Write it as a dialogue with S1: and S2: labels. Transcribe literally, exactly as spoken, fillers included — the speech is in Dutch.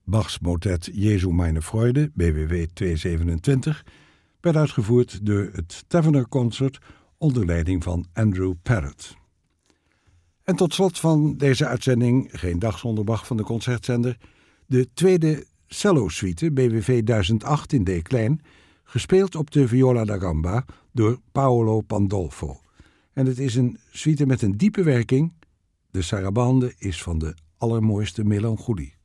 S1: Bachs motet Jesu meine Freude, B W V tweehonderdzevenentwintig, werd uitgevoerd door het Tavener Concert onder leiding van Andrew Parrott. En tot slot van deze uitzending, geen dag zonder Bach van de Concertzender, de tweede cello-suite B W V duizend acht in D klein, gespeeld op de viola da gamba door Paolo Pandolfo. En het is een suite met een diepe werking. De sarabande is van de allermooiste melancholie.